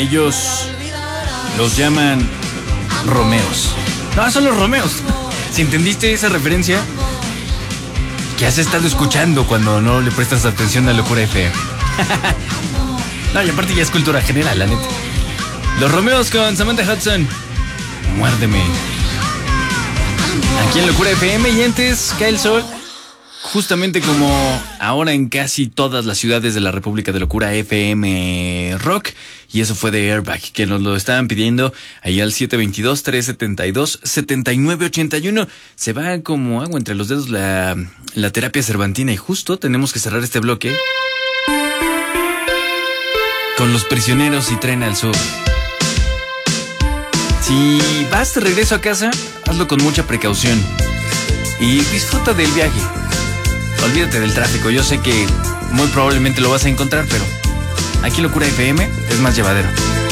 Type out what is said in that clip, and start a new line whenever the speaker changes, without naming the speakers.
Ellos los llaman Romeos. No, son los Romeos. Si entendiste esa referencia, ¿qué has estado escuchando cuando no le prestas atención a Locura FM? No, y aparte ya es cultura general, la neta. Los Romeos con Samantha Hudson. Muérdeme. Aquí en Locura FM, y antes cae el sol. Justamente como ahora en casi todas las ciudades de la República de Locura FM Rock. Y eso fue de Airbag, que nos lo estaban pidiendo ahí al 722-372-7981. Se va como agua entre los dedos la terapia cervantina. Y justo tenemos que cerrar este bloque con Los Prisioneros y Tren al Sur. Si vas de regreso a casa, hazlo con mucha precaución y disfruta del viaje. Olvídate del tráfico, yo sé que muy probablemente lo vas a encontrar, pero aquí Locura FM es más llevadero.